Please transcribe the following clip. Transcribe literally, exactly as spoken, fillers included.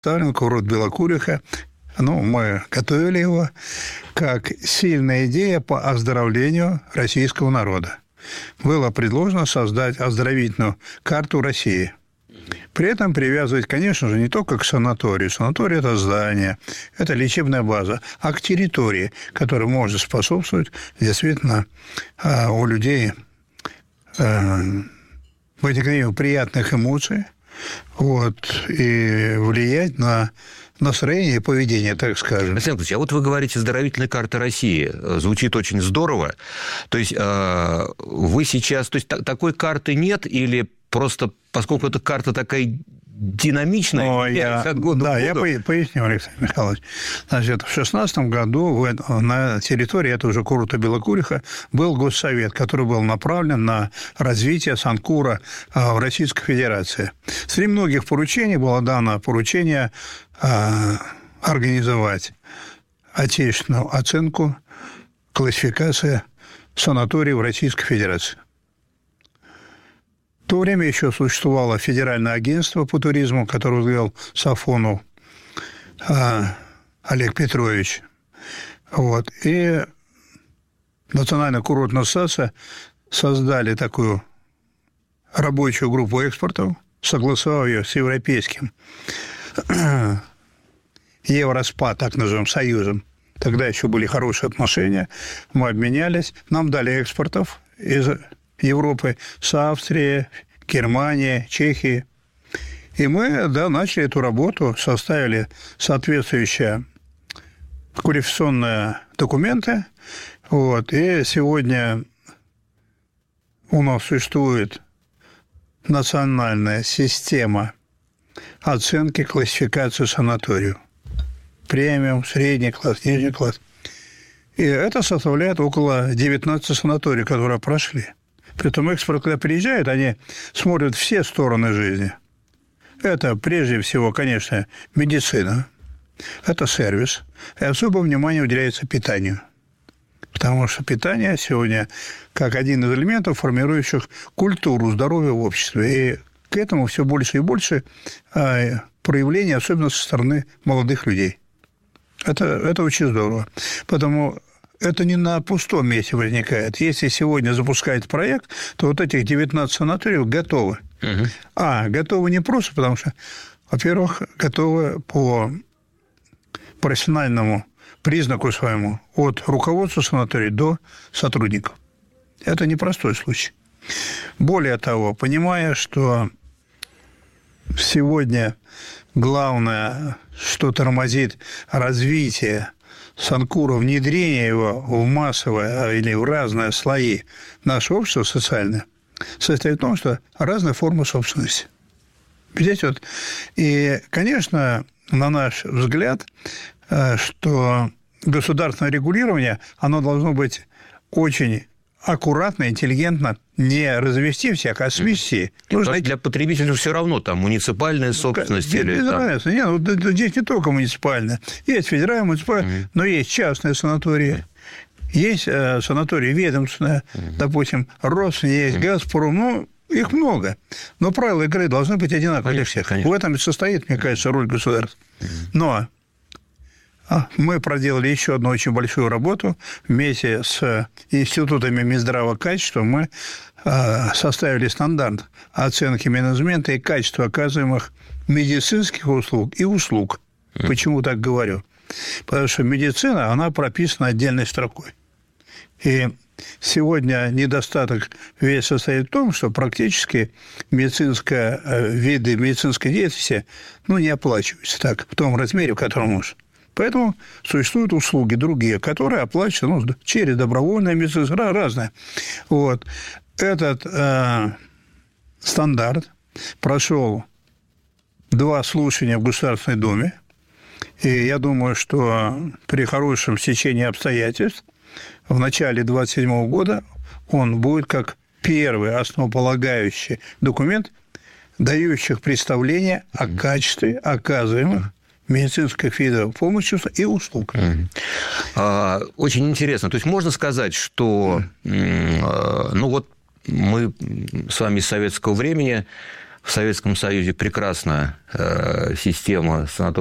представлен курорт Белокуриха. Ну, мы готовили его как сильная идея по оздоровлению российского народа. Было предложено создать оздоровительную карту России. При этом привязывать, конечно же, не только к санаторию. Санаторий – это здание, это лечебная база, а к территории, которая может способствовать действительно у людей возникновению приятных эмоций, вот, и влиять на настроение и поведение, так скажем. Александр Ильич, а вот вы говорите «оздоровительная карта России». Звучит очень здорово. То есть, вы сейчас... То есть, такой карты нет или просто, поскольку эта карта такая динамичная... О, я, да, году я поясню, Александр Михайлович. Значит, в шестнадцатом году в, на территории этого же курорта Белокуриха был госсовет, который был направлен на развитие санкура в Российской Федерации. Среди многих поручений было дано поручение а, организовать отечественную оценку, классификация санаториев в Российской Федерации. В то время еще существовало Федеральное агентство по туризму, которое возглавлял Сафонов а, Олег Петрович. Вот. И Национальная курортная ассоциация создали такую рабочую группу экспортов, согласовав ее с европейским Евроспа, так называемым, союзом. Тогда еще были хорошие отношения. Мы обменялись. Нам дали экспортов из Европы, с Австрии, Германии, Чехии. И мы, да, начали эту работу, составили соответствующие квалификационные документы. Вот. И сегодня у нас существует национальная система оценки классификации санаторию. Премиум, средний класс, нижний класс. И это составляет около девятнадцати санаторий, которые прошли. Притом эксперты, когда приезжают, они смотрят все стороны жизни. Это, прежде всего, конечно, медицина, это сервис, и особое внимание уделяется питанию. Потому что питание сегодня как один из элементов, формирующих культуру здоровья в обществе. И к этому все больше и больше проявлений, особенно со стороны молодых людей. Это, это очень здорово. Потому это не на пустом месте возникает. Если сегодня запускает проект, то вот этих девятнадцать санаториев готовы. Угу. А, готовы не просто, потому что, во-первых, готовы по профессиональному признаку своему от руководства санатория до сотрудников. Это непростой случай. Более того, понимая, что сегодня главное, что тормозит развитие санкура, внедрение его в массовое или в разные слои нашего общества социальное, состоит в том, что разные формы собственности. Здесь вот, и, конечно, на наш взгляд, что государственное регулирование, оно должно быть очень аккуратно, интеллигентно, не развести всех, а свести. Нужно... Для потребителей все равно, там, муниципальная собственность. Без, или, без там... разницы. Нет, ну, здесь не только муниципальная. Есть федеральная, муниципальная, mm-hmm. но есть частные санатории. Есть э, санатории ведомственные, mm-hmm. допустим, Рос, есть mm-hmm. Газпром, ну, их много. Но правила игры должны быть одинаковые для всех. Конечно. В этом и состоит, мне кажется, роль государства. Mm-hmm. Но мы проделали еще одну очень большую работу. Вместе с институтами Минздрава качества мы составили стандарт оценки менеджмента и качества оказываемых медицинских услуг и услуг. Mm. Почему так говорю? Потому что медицина, она прописана отдельной строкой. И сегодня недостаток весь состоит в том, что практически медицинские виды медицинской деятельности ну, не оплачиваются так, в том размере, в котором нужно. Поэтому существуют услуги другие, которые оплачиваются ну, через добровольное медицинское, разное. Вот. Этот э, стандарт прошел два слушания в Государственной Думе. И я думаю, что при хорошем стечении обстоятельств в начале двадцать седьмого года он будет как первый основополагающий документ, дающий представление о качестве оказываемых медицинских видов помощи и услуг. Очень интересно. То есть, можно сказать, что ну вот мы с вами с советского времени В Советском Союзе прекрасная система санаториев